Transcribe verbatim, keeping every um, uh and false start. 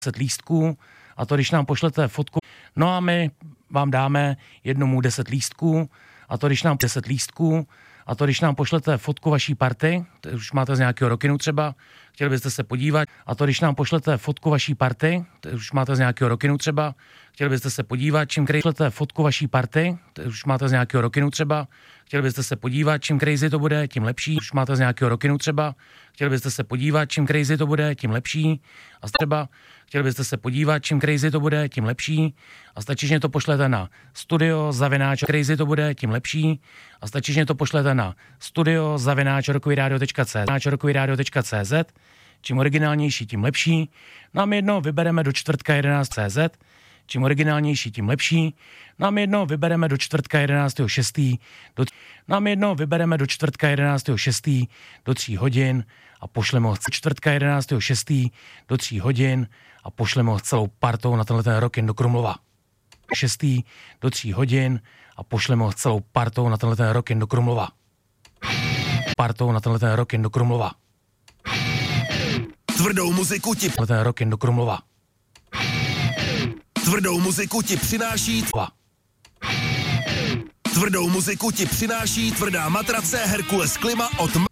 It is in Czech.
deset lístků a to, když nám pošlete fotku. No a my vám dáme jednomu deset lístků a to, když nám deset lístků a to, když nám pošlete fotku vaší party, to už máte z nějakého rokinu třeba, chtěli byste se podívat, a to, když nám pošlete fotku vaší party, to už máte z nějakého rokinu třeba, chtěli byste se podívat, čím crazy pošlete fotku vaší party, to už máte z nějakého rokinu třeba, chtěli byste se podívat, čím crazy to bude, tím lepší, už máte z nějakého rokinu třeba, chtěli byste se podívat, čím crazy to bude, tím lepší, a třeba chtěli byste se podívat, čím crazy to bude, tím lepší, a stačí, že to pošlete na studio zavináč crazy to bude, tím lepší, a stačí, že to pošlete na studio zavináč rokoviradio tečka cé zet, rokoviradio tečka cé zet, čím originálnější, tím lepší. Nám jedno vybereme do čtvrtka jedenáct tečka cé zet, čím originálnější, tím lepší. Nám jedno vybereme do čtvrtka jedenáctého šestého do Nám jedno vybereme do čtvrtka jedenáctého šestého do tří hodin a pošleme ho čtvrtka jedenáctého šestého do tří hodin a pošleme ho s celou partou na tenhle ten rokin do Krumlova. šestého do tří hodin a pošleme ho s celou partou na tenhle ten rokin do Krumlova. Partou na tenhle ten rokin do Krumlova. Tvrdou muziku ti Tenhle ten rokin do Krumlova. Tvrdou muziku ti přináší tva. Tvrdou muziku ti přináší tvrdá matrace Herkules Klima od